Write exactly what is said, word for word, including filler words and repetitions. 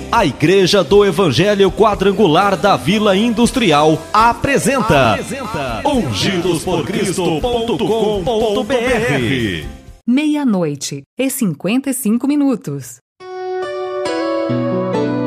A Igreja do Evangelho Quadrangular da Vila Industrial apresenta, apresenta ungidos por cristo ponto com ponto br. Meia-noite e cinquenta e cinco minutos.